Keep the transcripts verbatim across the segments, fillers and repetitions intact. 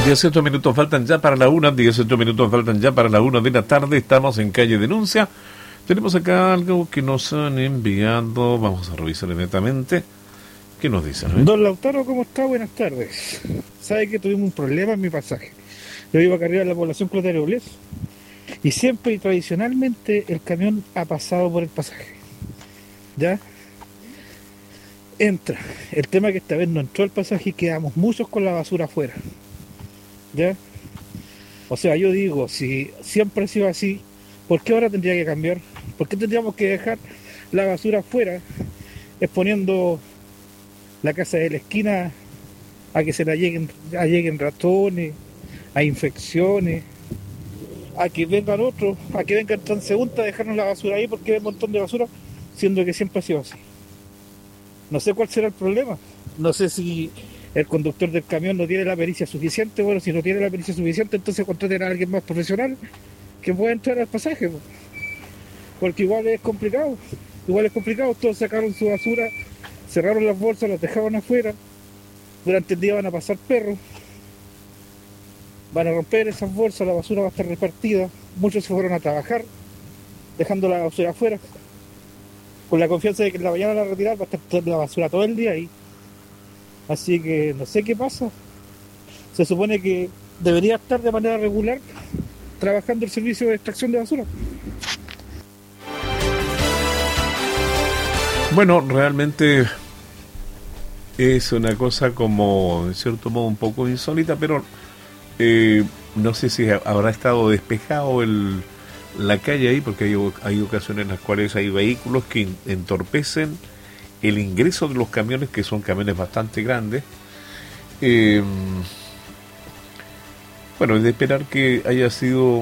dieciocho minutos faltan ya para la una, dieciocho minutos faltan ya para la una de la tarde. Estamos en Calle Denuncia. Tenemos acá algo que nos han enviado. Vamos a revisar inmediatamente. ¿Qué nos dicen? ¿Eh? Don Lautaro, ¿cómo está? Buenas tardes. Sabe que tuvimos un problema en mi pasaje. Yo iba acá arriba de la población Clotario Bles y siempre y tradicionalmente el camión ha pasado por el pasaje. ¿Ya? Entra. El tema es que esta vez no entró el pasaje y quedamos muchos con la basura afuera. ¿Ya? O sea, yo digo, si siempre ha sido así, ¿por qué ahora tendría que cambiar? ¿Por qué tendríamos que dejar la basura afuera, exponiendo la casa de la esquina a que se la lleguen, a lleguen ratones, a infecciones, a que vengan otros, a que vengan transeúntes a dejarnos la basura ahí porque hay un montón de basura, siendo que siempre ha sido así? No sé cuál será el problema. No sé si el conductor del camión no tiene la pericia suficiente. Bueno, si no tiene la pericia suficiente, entonces contraten a alguien más profesional que pueda entrar al pasaje. Porque igual es complicado. Igual es complicado. Todos sacaron su basura, cerraron las bolsas, las dejaron afuera. Durante el día van a pasar perros. Van a romper esas bolsas, la basura va a estar repartida. Muchos se fueron a trabajar, dejando la basura afuera, con la confianza de que en la mañana la retirar va a estar la basura todo el día ahí. Así que no sé qué pasa. Se supone que debería estar de manera regular trabajando el servicio de extracción de basura. Bueno, realmente es una cosa como, en cierto modo, un poco insólita, pero eh, no sé si habrá estado despejado el... la calle ahí, porque hay, hay ocasiones en las cuales hay vehículos que entorpecen el ingreso de los camiones, que son camiones bastante grandes. Eh, bueno, es de esperar que haya sido,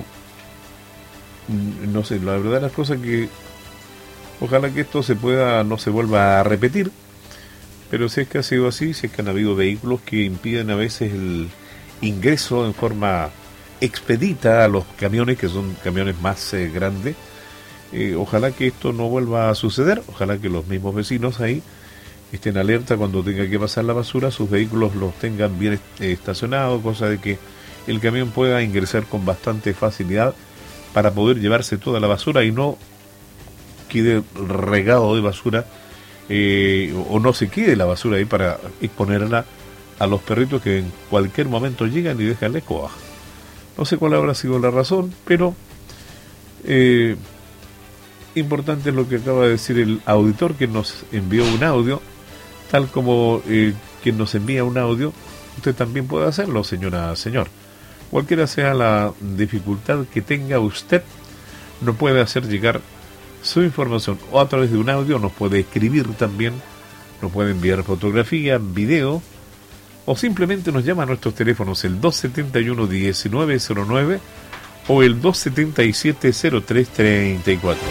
no sé, la verdad las cosas que ojalá que esto se pueda, no se vuelva a repetir, pero si es que ha sido así, si es que han habido vehículos que impiden a veces el ingreso en forma expedita a los camiones, que son camiones más eh, grandes. Eh, ojalá que esto no vuelva a suceder, ojalá que los mismos vecinos ahí estén alerta cuando tenga que pasar la basura, sus vehículos los tengan bien eh, estacionados, cosa de que el camión pueda ingresar con bastante facilidad para poder llevarse toda la basura y no quede regado de basura, eh, o no se quede la basura ahí para exponerla a los perritos que en cualquier momento llegan y dejan la escoba. No sé cuál habrá sido la razón, pero eh, importante es lo que acaba de decir el auditor que nos envió un audio, tal como eh, quien nos envía un audio, usted también puede hacerlo, señora, señor. Cualquiera sea la dificultad que tenga usted, nos puede hacer llegar su información o a través de un audio, nos puede escribir también, nos puede enviar fotografía, video, o simplemente nos llama a nuestros teléfonos el dos setenta y uno, diecinueve cero nueve o el dos setenta y siete, cero tres treinta y cuatro.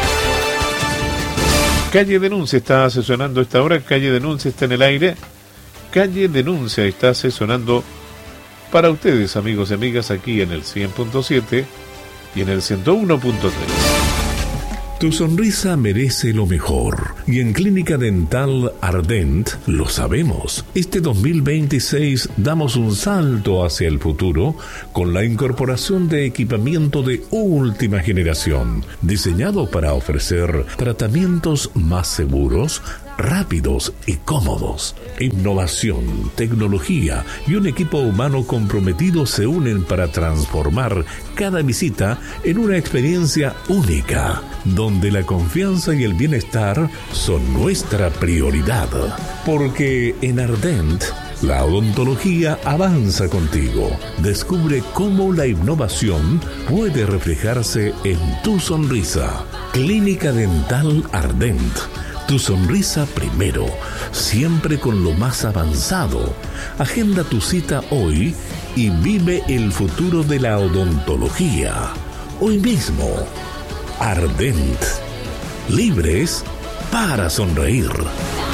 Calle Denuncia está asesorando esta hora. Calle Denuncia está en el aire. Calle Denuncia está asesorando para ustedes, amigos y amigas, aquí en el cien punto siete y en el ciento uno punto tres. Tu sonrisa merece lo mejor y en Clínica Dental Ardent lo sabemos. Este dos mil veintiséis damos un salto hacia el futuro con la incorporación de equipamiento de última generación, diseñado para ofrecer tratamientos más seguros, rápidos y cómodos. Innovación, tecnología y un equipo humano comprometido se unen para transformar cada visita en una experiencia única, donde la confianza y el bienestar son nuestra prioridad. Porque en Ardent, la odontología avanza contigo. Descubre cómo la innovación puede reflejarse en tu sonrisa. Clínica Dental Ardent. Tu sonrisa primero, siempre con lo más avanzado. Agenda tu cita hoy y vive el futuro de la odontología. Hoy mismo. Ardent. Libres para sonreír.